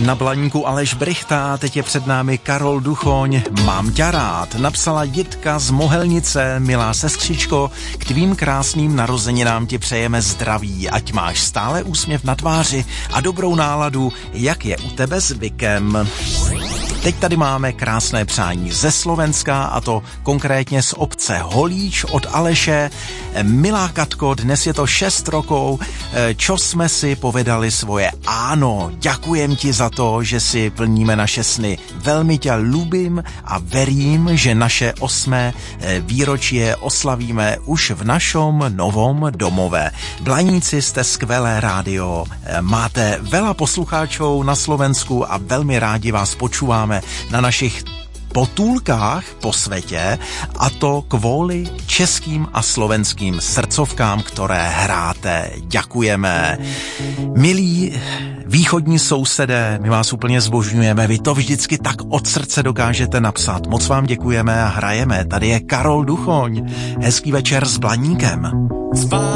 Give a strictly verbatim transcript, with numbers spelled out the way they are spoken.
Na Blaníku Aleš Brychta, teď je před námi Karol Duchoň. Mám tě rád, napsala Jitka z Mohelnice. Milá sestřičko, k tvým krásným narozeninám ti přejeme zdraví, ať máš stále úsměv na tváři a dobrou náladu, jak je u tebe zvykem. Teď tady máme krásné přání ze Slovenska, a to konkrétně z obce Holíč od Aleše. Milá Katko, dnes je to šest rokov, čo jsme si povedali svoje áno. Ďakujem ti za to, že si plníme naše sny. Velmi tě ľúbim a verím, že naše osmé výročí oslavíme už v našom novom domove. Blaníci, ste skvelé rádio. Máte veľa poslucháčov na Slovensku a velmi rádi vás počúváme na našich potulkách po světě, a to kvůli českým a slovenským srdcovkám, které hráte. Ďakujeme. Milí východní sousedé, my vás úplně zbožňujeme, vy to vždycky tak od srdce dokážete napsat. Moc vám děkujeme a hrajeme. Tady je Karol Duchoň. Hezký večer s Blaníkem.